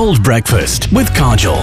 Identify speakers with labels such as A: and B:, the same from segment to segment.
A: Gold Breakfast with Kajol.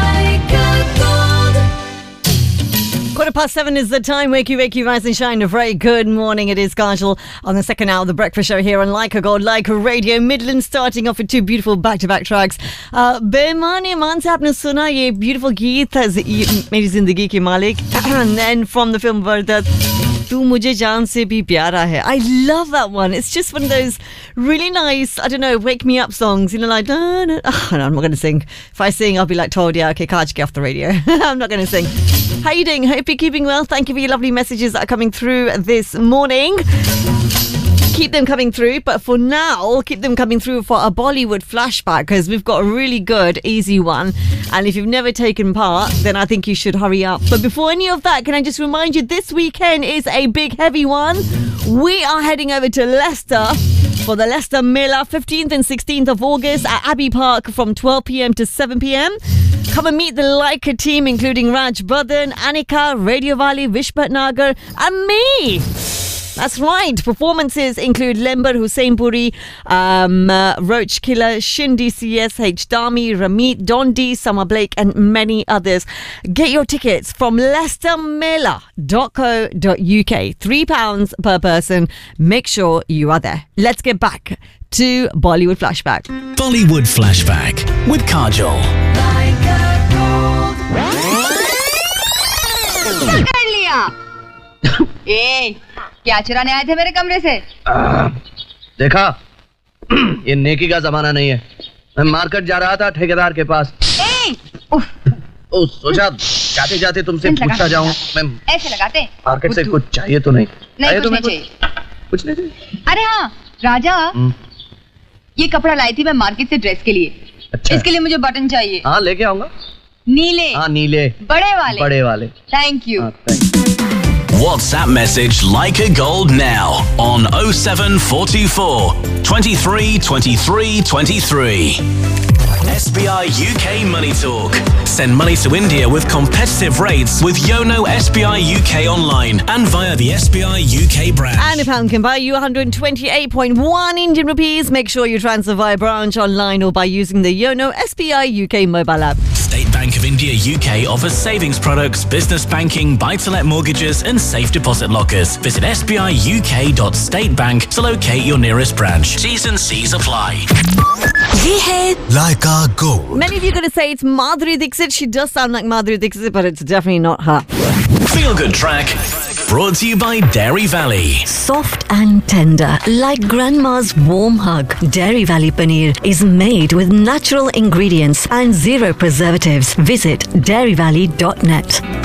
B: 7:15 is the time. Wakey, rise and shine. A very good morning. It is Kajol on the second hour of the breakfast show here on Like a God, Like a Radio. Midland starting off with two beautiful back-to-back tracks. Beimane मान से आपने सुना ये beautiful गीत मेरी जिंदगी के मालिक. And then from the film Vardat, तू मुझे जान से भी प्यारा है. I love that one. It's just one of those really nice, I don't know, wake me up songs. You know, like, no, no I'm not going to sing. If I sing, I'll be like told, yeah, okay, Kaj, get off the radio. I'm not going to sing. How you doing? Hope you're keeping well. Thank you for your lovely messages that are coming through this morning. Keep them coming through, but for now, keep them coming through for a Bollywood flashback, because we've got a really good, easy one. And if you've never taken part, then I think you should hurry up. But before any of that, can I just remind you, this weekend is a big, heavy one. We are heading over to Leicester for the Leicester Mela, 15th and 16th of August at Abbey Park from 12 p.m. to 7 p.m. Come and meet the Leica team, including Raj Badhan, Anika, Radio Valley, Vish Bhatnagar, and me. That's right. Performances include Lembar Husseinpuri, Roach Killer, Shindi CSH Dami, Ramit, Dondi, Summer Blake, and many others. Get your tickets from leicestermela.co.uk. £3 per person. Make sure you are there. Let's get back to Bollywood Flashback.
A: Bollywood Flashback with Kajol.
C: ए, क्या चुराने आए थे मेरे कमरे से?
D: देखा, ये नेकी का जमाना नहीं है. मैं मार्केट जा रहा था ठेकेदार के पास. सोचा जाते जाते तुमसे पूछता जाऊं. मैं
C: ऐसे लगाते
D: मार्केट से कुछ चाहिए तो नहीं.
C: नहीं, कुछ नहीं चाहिए.
D: कुछ नहीं चाहिए.
C: अरे हाँ राजा, ये कपड़ा लाई थी मैं मार्केट से ड्रेस के लिए.
D: अच्छा.
C: इसके लिए मुझे बटन चाहिए.
D: हाँ लेके आऊंगा.
C: नीले.
D: हाँ नीले.
C: बड़े वाले.
D: Thank
C: you.
A: WhatsApp message Like a Gold now on 07424 23 23 23. SBI UK Money Talk. Send money to India with competitive rates with Yono SBI UK online and via the SBI UK branch.
B: And a pound can buy you 128.1 Indian rupees. Make sure you transfer via branch, online, or by using the Yono SBI UK mobile app.
A: State Bank of India UK offers savings products, business banking, buy-to-let mortgages and safe deposit lockers. Visit sbiuk.statebank to locate your nearest branch. T's and C's apply.
B: Ye hai
A: Like a Gold.
B: Many of you are going to say it's Madhuri Dixit. She does sound like Madhuri Dixit, but it's definitely not her.
A: Feel Good track brought to you by Dairy Valley.
E: Soft and tender, like grandma's warm hug. Dairy Valley Paneer is made with natural ingredients and zero preservatives. Visit dairyvalley.net.